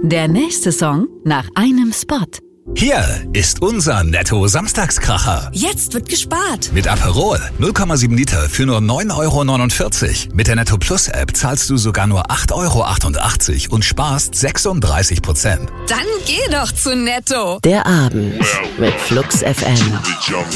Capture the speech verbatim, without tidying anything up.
Der nächste Song nach einem Spot. Hier ist unser Netto-Samstagskracher. Jetzt wird gespart. Mit Aperol null Komma sieben Liter für nur neun Euro neunundvierzig. Mit der Netto Plus App zahlst du sogar nur acht Euro achtundachtzig und sparst sechsunddreißig Prozent. Dann geh doch zu Netto. Der Abend mit Flux F M.